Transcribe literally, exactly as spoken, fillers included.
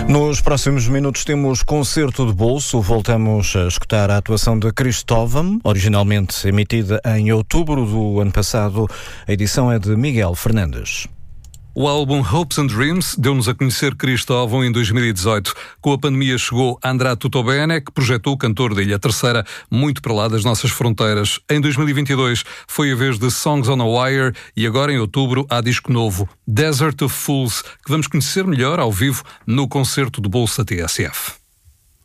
Nos próximos minutos temos Concerto de Bolso. Voltamos a escutar a atuação de Cristóvão, originalmente emitida em outubro do ano passado. A edição é de Miguel Fernandes. O álbum Hopes and Dreams deu-nos a conhecer Cristóvão em dois mil e dezoito. Com a pandemia chegou Andrá Tutobene, que projetou o cantor da Ilha Terceira muito para lá das nossas fronteiras. Em dois mil e vinte e dois foi a vez de Songs on a Wire e agora em outubro há disco novo, Desert of Fools, que vamos conhecer melhor ao vivo no Concerto de Bolso da T S F.